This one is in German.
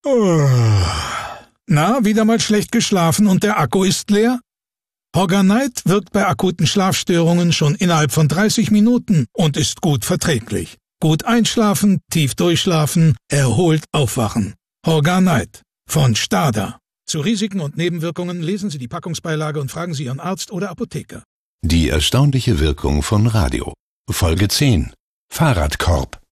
Na, wieder mal schlecht geschlafen und der Akku ist leer? Horganite wirkt bei akuten Schlafstörungen schon innerhalb von 30 Minuten und ist gut verträglich. Gut einschlafen, tief durchschlafen, erholt aufwachen. Horganite von Stada. Zu Risiken und Nebenwirkungen lesen Sie die Packungsbeilage und fragen Sie Ihren Arzt oder Apotheker. Die erstaunliche Wirkung von Radio. Folge 10. Fahrradkorb.